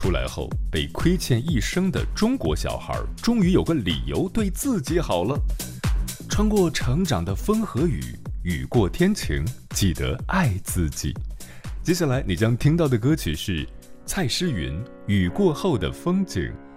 出来后被亏欠一生的中国小孩，终于有个理由对自己好了。穿过成长的风和雨，雨过天晴，记得爱自己。接下来你将听到的歌曲是蔡诗芸《雨过后的风景》。